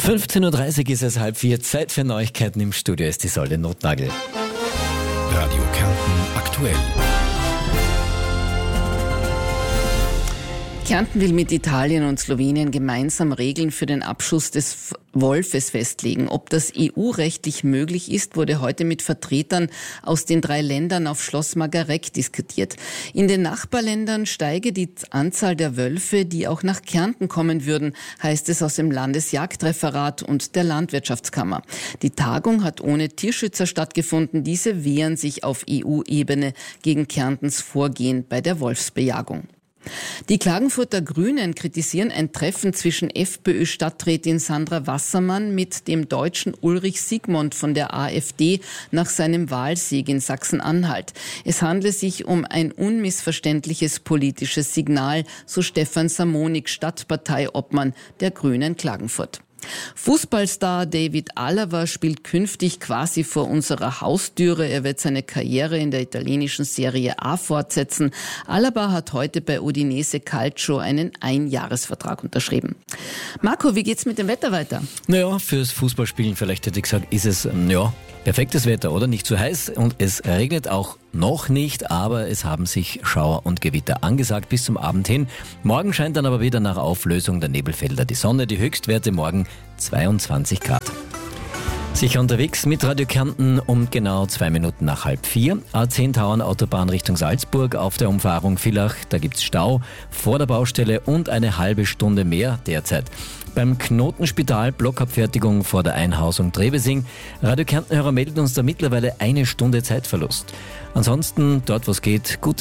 15.30 Uhr ist es 3:30. Zeit für Neuigkeiten. Im Studio ist die Solde Notnagel. Radio Kärnten aktuell. Kärnten will mit Italien und Slowenien gemeinsam Regeln für den Abschuss des Wolfes festlegen. Ob das EU-rechtlich möglich ist, wurde heute mit Vertretern aus den 3 Ländern auf Schloss Magareck diskutiert. In den Nachbarländern steige die Anzahl der Wölfe, die auch nach Kärnten kommen würden, heißt es aus dem Landesjagdreferat und der Landwirtschaftskammer. Die Tagung hat ohne Tierschützer stattgefunden. Diese wehren sich auf EU-Ebene gegen Kärntens Vorgehen bei der Wolfsbejagung. Die Klagenfurter Grünen kritisieren ein Treffen zwischen FPÖ-Stadträtin Sandra Wassermann mit dem Deutschen Ulrich Siegmund von der AfD nach seinem Wahlsieg in Sachsen-Anhalt. Es handle sich um ein unmissverständliches politisches Signal, so Stefan Samonik, Stadtparteiobmann der Grünen Klagenfurt. Fußballstar David Alaba spielt künftig quasi vor unserer Haustüre. Er wird seine Karriere in der italienischen Serie A fortsetzen. Alaba hat heute bei Udinese Calcio einen Einjahresvertrag unterschrieben. Marco, wie geht's mit dem Wetter weiter? Naja, fürs Fußballspielen, vielleicht hätte ich gesagt, ist es, perfektes Wetter, oder? Nicht zu heiß und es regnet auch noch nicht, aber es haben sich Schauer und Gewitter angesagt bis zum Abend hin. Morgen scheint dann aber wieder nach Auflösung der Nebelfelder die Sonne. Die Höchstwerte morgen 22 Grad. Sicher unterwegs mit Radio Kärnten um genau 2 Minuten nach 3:30. A10 Tauern Autobahn Richtung Salzburg auf der Umfahrung Villach. Da gibt's Stau vor der Baustelle und eine halbe Stunde mehr derzeit. Beim Knotenspital Blockabfertigung vor der Einhausung Trebesing. Radio Kärnten-Hörer melden uns da mittlerweile 1 Stunde Zeitverlust. Ansonsten, dort was geht, gut